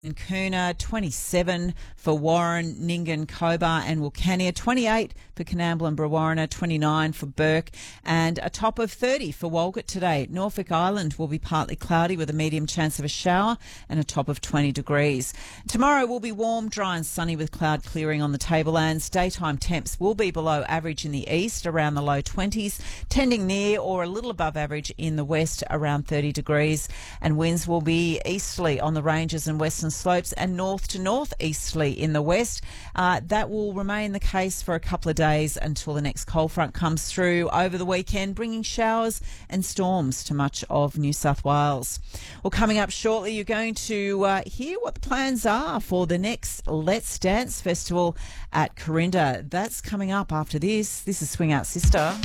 In Coona, 27 for Warren, Nyngan, Cobar and Wilcannia, 28 for Coonamble and Brewarrina, 29 for Burke and a top of 30 for Walgett today. Norfolk Island will be partly cloudy with a medium chance of a shower and a top of 20 degrees. Tomorrow will be warm, dry and sunny with cloud clearing on the tablelands. Daytime temps will be below average in the east, around the low 20s, tending near or a little above average in the west, around 30 degrees. And winds will be easterly on the ranges and western slopes and north to northeasterly in the west. That will remain the case for a couple of days until the next cold front comes through over the weekend, bringing showers and storms to much of New South Wales. Well, coming up shortly, you're going to hear what the plans are for the next Let's Dance Festival at Corinda. That's coming up after this. This is Swing Out Sister.